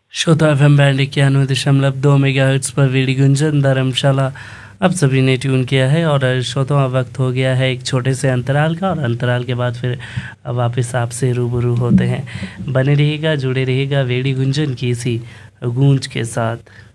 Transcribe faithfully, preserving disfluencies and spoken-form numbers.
श्रोता F M band इक्यानवे दशमलव दो मेगा हर्ट्स पर वीडी गुंजन धर्मशाला अब सभी ने ट्यून किया है। और श्रोता वक्त हो गया है एक छोटे से अंतराल का, और अंतराल के बाद फिर वापस आपसे रूबरू होते हैं। बने रहिएगा, जुड़े रहिएगा वीडी गुंजन की इसी गूंज के साथ।